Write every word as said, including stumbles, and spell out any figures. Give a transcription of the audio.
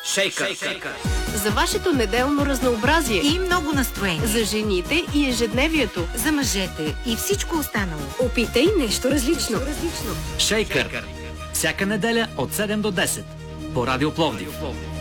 Шейкър. За вашето неделно разнообразие и много настроение. За жените и ежедневието. За мъжете и всичко останало. Опитай нещо различно. Шейкър. Всяка неделя от седем до десет по Радио Пловдив.